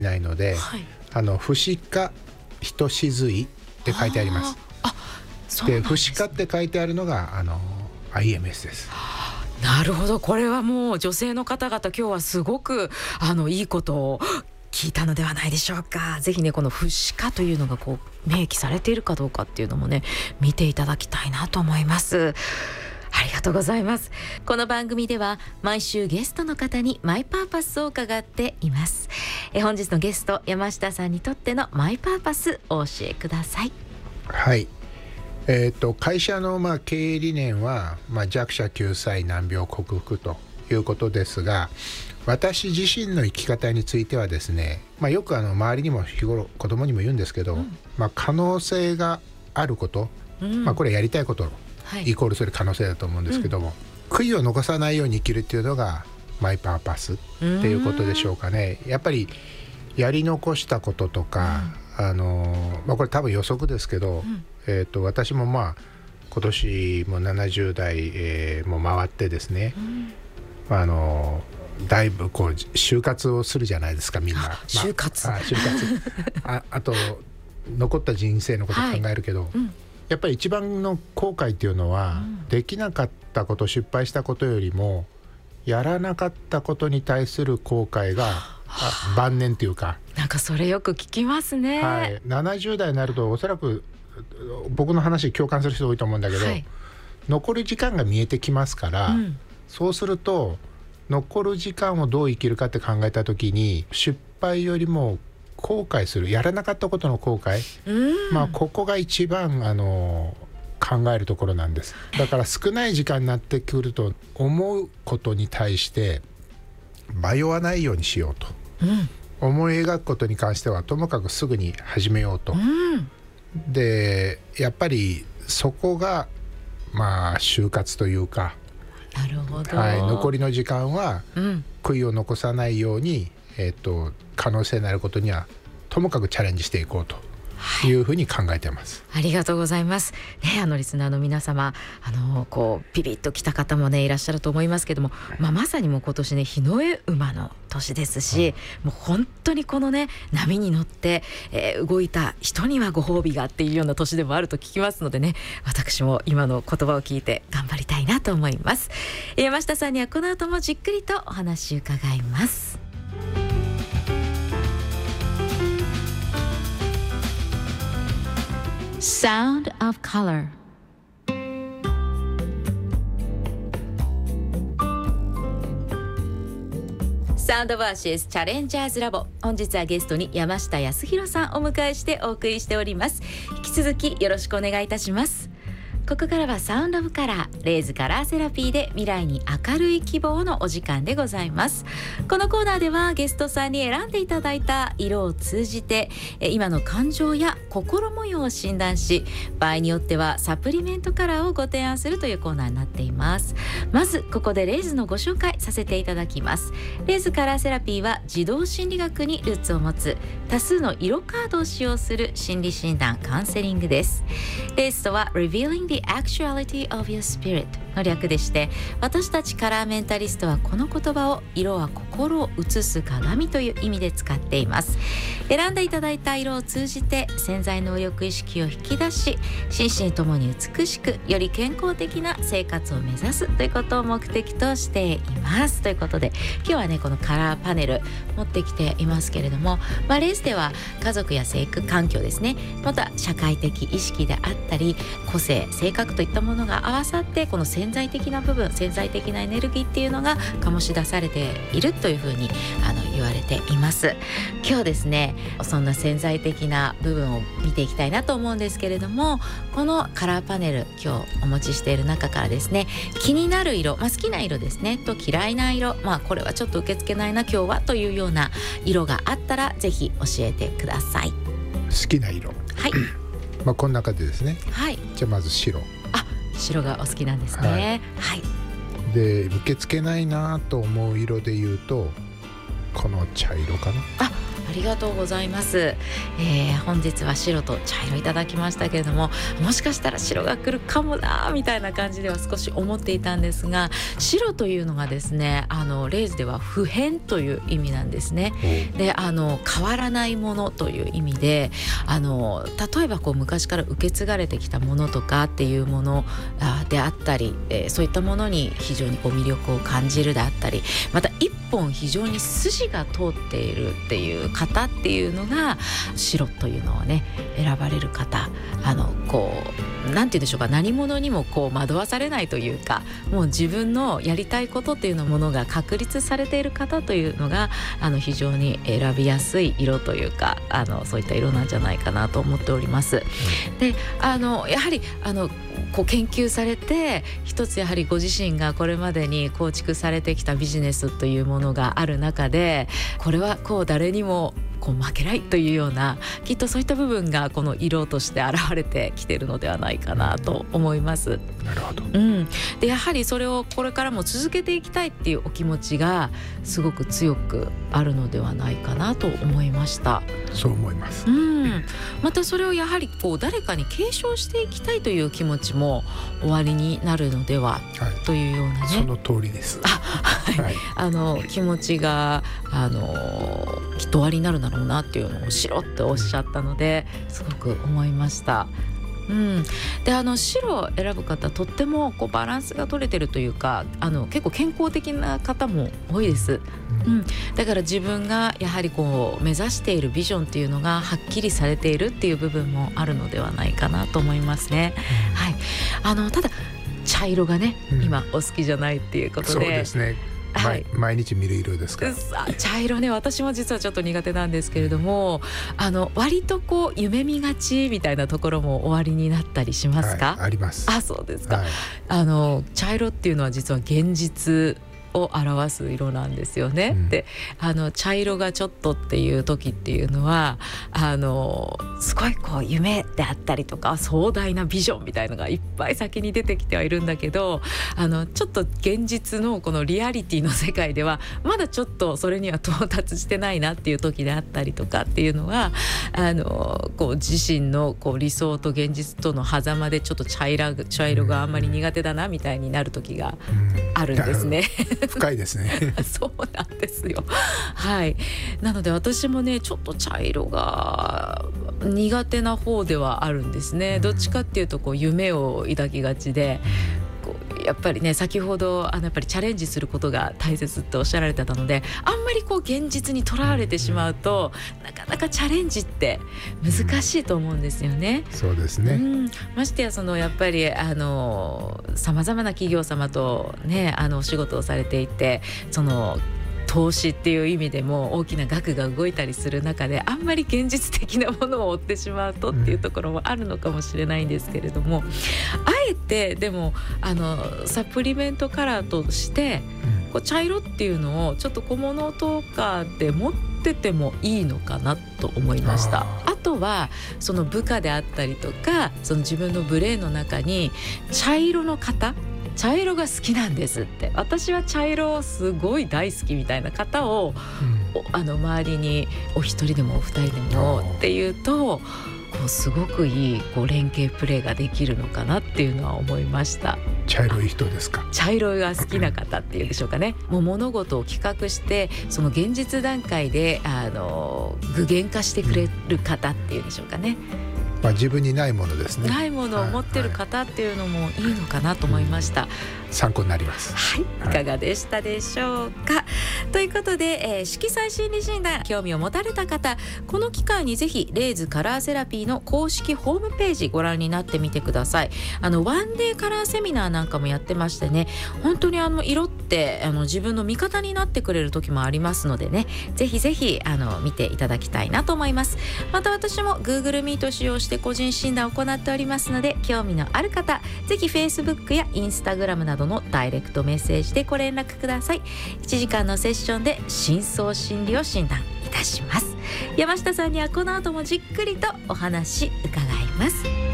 ないので、 はい、 不死化ひとしずいって書いてあります。 そうなんです。 不死化って書いてあるのがIMS です。 なるほど、これはもう女性の方々今日はすごくいいことを聞いたのではないでしょうか。ぜひね、この不死化というのがこう明記されているかどうかっていうのもね、見ていただきたいなと思います。ありがとうございます。この番組では毎週ゲストの方にマイパーパスを伺っています。本日のゲスト山下さんにとってのマイパーパスを教えください。 はい、会社の経営理念は、弱者救済難病克服ということですが、私自身の生き方についてはですね、よく周りにも日頃子供にも言うんですけど、可能性があること、これやりたいこと、イコールそれ可能性だと思うんですけども、悔いを残さないように生きるっていうのがマイパーパスっていうことでしょうかね。やっぱりやり残したこととか、これ多分予測ですけど、私も今年も70代、も回ってですね、だいぶこう就活をするじゃないですか、みんな。 就活、 あと残った人生のことを考えるけど、やっぱり一番の後悔っていうのは、できなかったこと、失敗したことよりもやらなかったことに対する後悔が晩年っていうか、 なんかそれよく聞きますね。 70代になるとおそらく僕の話に共感する人多いと思うんだけど、残る時間が見えてきますから、そうすると残る時間をどう生きるかって考えた時に、失敗よりも後悔する、やらなかったことの後悔、ここが一番考えるところなんです。だから少ない時間になってくると、思うことに対して迷わないようにしようと、思い描くことに関してはともかくすぐに始めようと、でやっぱりそこが就活というか、 なるほど、 残りの時間は悔いを残さないように、可能性のあることにはともかくチャレンジしていこうというふうに考えています。 ありがとうございます、リスナーの皆様、こうピピッときた方もねいらっしゃると思いますけども、まさにもう今年ね日の絵馬の年ですし、もう本当にこのね波に乗って、動いた人にはご褒美がっていうような年でもあると聞きますのでね、私も今の言葉を聞いて頑張りたいなと思います。山下さんにはこの後もじっくりとお話伺います。Sound of Color。 サウンドバーシスチャレンジャーズラボ、本日はゲストに山下康弘さんをお迎えしてお送りしております。引き続きよろしくお願いいたします。ここからはサウンドオブカラー、レイズカラーセラピーで未来に明るい希望のお時間でございます。このコーナーではゲストさんに選んでいただいた色を通じて今の感情や心模様を診断し、場合によってはサプリメントカラーをご提案するというコーナーになっています。まずここでレイズのご紹介させていただきます。レイズカラーセラピーは児童心理学にルーツを持つ多数の色カードを使用する心理診断カウンセリングです。レイズとは Revealing the Actuality of Your Spirit の略でして、私たちカラーメンタリストはこの言葉を色は心を映す鏡という意味で使っています。選んでいただいた色を通じて潜在能力意識を引き出し、心身ともに美しくより健康的な生活を目指すということを目的としています。ということで今日はねこのカラーパネル持ってきていますけれども、レースでは家族や生育環境ですね、また社会的意識であったり個性、性格といったものが合わさって、この潜在的な部分、潜在的なエネルギーっていうのが醸し出されているというふうに言われています。今日ですねそんな潜在的な部分を見ていきたいなと思うんですけれども、このカラーパネル今日お持ちしている中からですね、気になる色、好きな色ですねと嫌いな色、これはちょっと受け付けないな今日はというような色があったらぜひ教えてください。 好きな色、この中でですね、じゃあまず白。 白がお好きなんですね。 で受け付けないなと思う色で言うとこの茶色かな。 あありがとうございます。本日は白と茶色いただきましたけれども、もしかしたら白が来るかもなみたいな感じでは少し思っていたんですが、白というのがですね、レーズでは不変という意味なんですね。で変わらないものという意味で、例えば昔から受け継がれてきたものとかっていうものであったり、そういったものに非常に魅力を感じるであったり、また一本非常に筋が通っているっていう方っていうのが白というのをね選ばれる方、なんて言うんでしょうか、何者にも惑わされないというか、もう自分のやりたいことっていうのものが確立されている方というのが非常に選びやすい色というか、そういった色なんじゃないかなと思っております。でやはり研究されて、一つやはりご自身がこれまでに構築されてきたビジネスというものがある中で、これは誰にも負けないというような、きっとそういった部分がこの色として現れてきているのではないかなと思います。 なるほど。 でやはりそれをこれからも続けていきたいっていうお気持ちがすごく強くあるのではないかなと思いました。 そう思います。 またそれをやはり誰かに継承していきたいという気持ちも終わりになるのでは、というようなね。 その通りです。 気持ちがきっと終わりになるだろうなっていうのを白っておっしゃったので、すごく思いました。で白を選ぶ方、とってもバランスが取れてるというか、結構健康的な方も多いです。だから自分がやはり目指しているビジョンっていうのがはっきりされているっていう部分もあるのではないかなと思いますね。ただ茶色がね、今お好きじゃないっていうことで。 そうですね。毎日見る色ですから。 茶色ね、私も実はちょっと苦手なんですけれども、割と夢見がちみたいなところもおありになったりしますか？ あります。 そうですか。茶色っていうのは実は現実を表す色なんですよね。で茶色がちょっとっていう時っていうのはすごい夢であったりとか壮大なビジョンみたいのがいっぱい先に出てきてはいるんだけど、ちょっと現実のこのリアリティの世界ではまだちょっとそれには到達してないなっていう時であったりとかっていうのは自身の理想と現実との狭間でちょっと茶色があんまり苦手だなみたいになる時があるんですね。 深いですね。 そうなんですよ。なので私もね、ちょっと茶色が苦手な方ではあるんですね。どっちかっていうと夢を抱きがちで、やっぱりね、先ほどやっぱりチャレンジすることが大切っておっしゃられてたので、あんまり現実にとらわれてしまうと、なかなかチャレンジって難しいと思うんですよね。 そうですね。 ましてややっぱりさまざまな企業様とねお仕事をされていて、投資っていう意味でも大きな額が動いたりする中で、あんまり現実的なものを追ってしまうとっていうところもあるのかもしれないんですけれども、あえてでもサプリメントカラーとして茶色っていうのをちょっと小物とかで持っててもいいのかなと思いました。あとはその部下であったりとか、その自分のブレーンの中に茶色の方、茶色が好きなんですって、私は茶色すごい大好きみたいな方を、周りにお一人でもお二人でもっていうとすごくいい連携プレーができるのかなっていうのは思いました。 茶色い人ですか？ 茶色が好きな方っていうんでしょうかね。もう物事を企画してその現実段階で具現化してくれる方っていうんでしょうかね。 自分にないものですね。 ないものを持ってる方っていうのもいいのかなと思いました。 参考になります。 いかがでしたでしょうか。ということで、色彩心理診断興味を持たれた方、この機会にぜひレーズカラーセラピーの公式ホームページご覧になってみてください。ワンデーカラーセミナーなんかもやってましてね、本当に色って自分の味方になってくれる時もありますのでね、ぜひぜひ見ていただきたいなと思います。また私も Google Meet を使用して個人診断を行っておりますので、興味のある方ぜひ Facebook や Instagram などのダイレクトメッセージでご連絡ください。1時間のセッションで深層心理を診断いたします。山下さんにはこの後もじっくりとお話伺います。